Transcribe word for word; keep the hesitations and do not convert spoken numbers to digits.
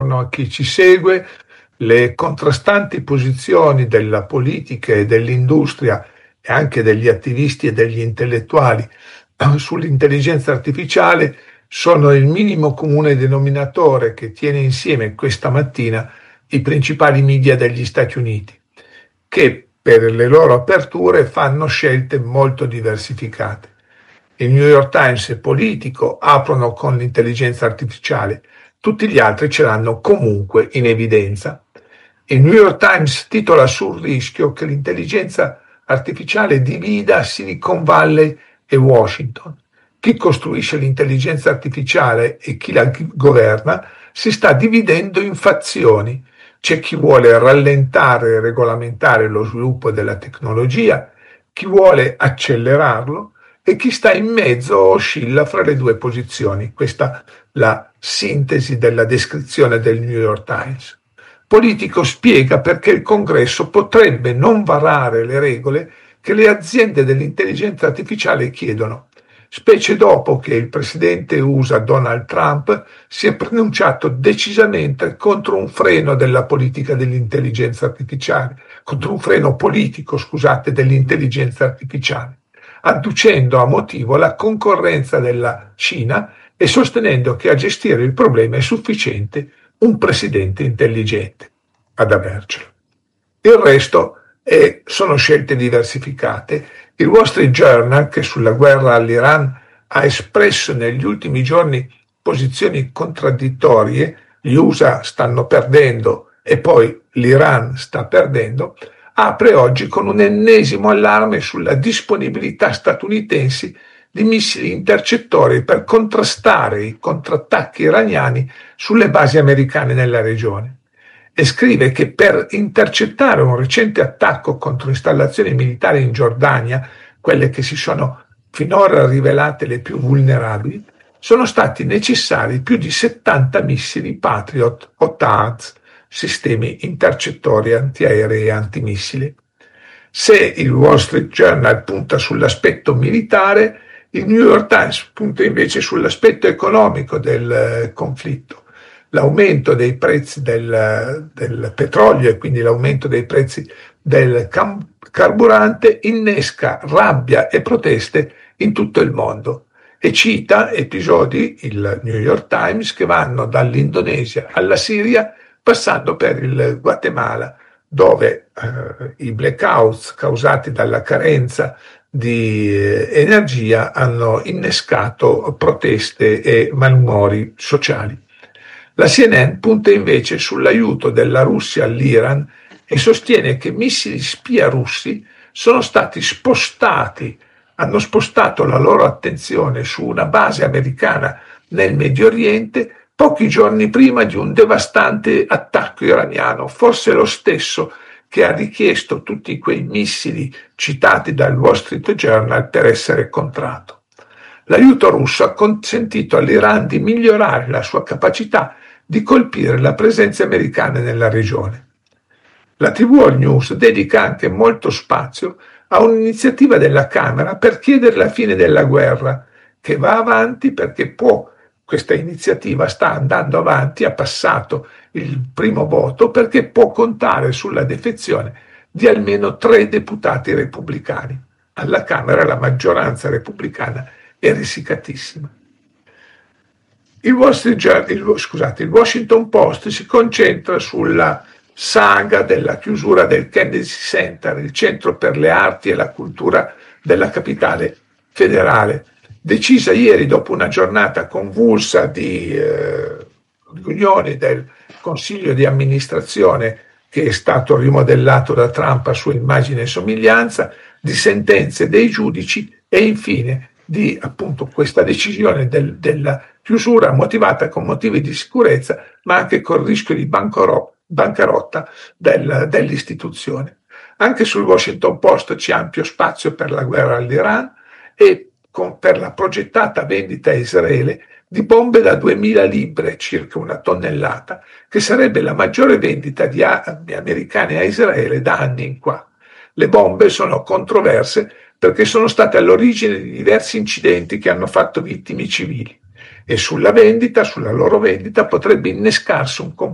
a chi ci segue le contrastanti posizioni della politica e dell'industria e anche degli attivisti e degli intellettuali sull'intelligenza artificiale sono il minimo comune denominatore che tiene insieme questa mattina i principali media degli Stati Uniti, che per le loro aperture fanno scelte molto diversificate. Il New York Times e Politico aprono con l'intelligenza artificiale, tutti gli altri ce l'hanno comunque in evidenza. Il New York Times titola sul rischio che l'intelligenza artificiale divida Silicon Valley e Washington. Chi costruisce l'intelligenza artificiale e chi la governa si sta dividendo in fazioni. C'è chi vuole rallentare e regolamentare lo sviluppo della tecnologia, chi vuole accelerarlo e chi sta in mezzo oscilla fra le due posizioni. Questa è la sintesi della descrizione del New York Times. Politico spiega perché il Congresso potrebbe non varare le regole che le aziende dell'intelligenza artificiale chiedono, specie dopo che il presidente U S A Donald Trump si è pronunciato decisamente contro un freno della politica dell'intelligenza artificiale, contro un freno politico, scusate, dell'intelligenza artificiale, adducendo a motivo la concorrenza della Cina e sostenendo che a gestire il problema è sufficiente un presidente intelligente ad avercelo. Il resto è, sono scelte diversificate. Il Wall Street Journal, che sulla guerra all'Iran ha espresso negli ultimi giorni posizioni contraddittorie, gli U S A stanno perdendo e poi l'Iran sta perdendo, apre oggi con un ennesimo allarme sulla disponibilità statunitensi di missili intercettori per contrastare i contrattacchi iraniani sulle basi americane nella regione, e scrive che per intercettare un recente attacco contro installazioni militari in Giordania, quelle che si sono finora rivelate le più vulnerabili, sono stati necessari più di settanta missili Patriot o THAAD, sistemi intercettori antiaerei e antimissili. Se il Wall Street Journal punta sull'aspetto militare, il New York Times punta invece sull'aspetto economico del conflitto. L'aumento dei prezzi del, del petrolio e quindi l'aumento dei prezzi del cam- carburante innesca rabbia e proteste in tutto il mondo e cita episodi, il New York Times, che vanno dall'Indonesia alla Siria passando per il Guatemala, dove eh, i blackouts causati dalla carenza di eh, energia hanno innescato proteste e malumori sociali. La C N N punta invece sull'aiuto della Russia all'Iran e sostiene che missili spia russi sono stati spostati, hanno spostato la loro attenzione su una base americana nel Medio Oriente pochi giorni prima di un devastante attacco iraniano, forse lo stesso che ha richiesto tutti quei missili citati dal Wall Street Journal per essere contratto. L'aiuto russo ha consentito all'Iran di migliorare la sua capacità di colpire la presenza americana nella regione. La tivù All News dedica anche molto spazio a un'iniziativa della Camera per chiedere la fine della guerra, che va avanti perché può. Questa iniziativa sta andando avanti, ha passato il primo voto perché può contare sulla defezione di almeno tre deputati repubblicani. Alla Camera la maggioranza repubblicana è risicatissima. Il, Wall Street Journal, il, scusate, il Washington Post si concentra sulla saga della chiusura del Kennedy Center, il centro per le arti e la cultura della capitale federale, decisa ieri dopo una giornata convulsa di eh, riunioni del Consiglio di amministrazione che è stato rimodellato da Trump a sua immagine e somiglianza, di sentenze dei giudici e infine di appunto questa decisione del, della chiusura motivata con motivi di sicurezza ma anche col rischio di bancaro, bancarotta del, dell'istituzione. Anche sul Washington Post c'è ampio spazio per la guerra all'Iran e con, per la progettata vendita a Israele di bombe da duemila libbre, circa una tonnellata, che sarebbe la maggiore vendita di armi americane a Israele da anni in qua. Le bombe sono controverse perché sono state all'origine di diversi incidenti che hanno fatto vittime civili e sulla vendita, sulla loro vendita, potrebbe innescarsi un